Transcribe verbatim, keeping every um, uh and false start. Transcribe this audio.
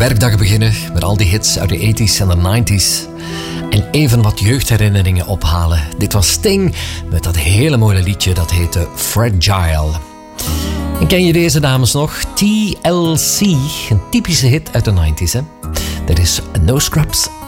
werkdag beginnen met al die hits uit de tachtiger en de negentiger. En even wat jeugdherinneringen ophalen. Dit was Sting met dat hele mooie liedje dat heette Fragile. En ken je deze dames nog? T L C, een typische hit uit de negentiger. Hè? Dat is No Scrubs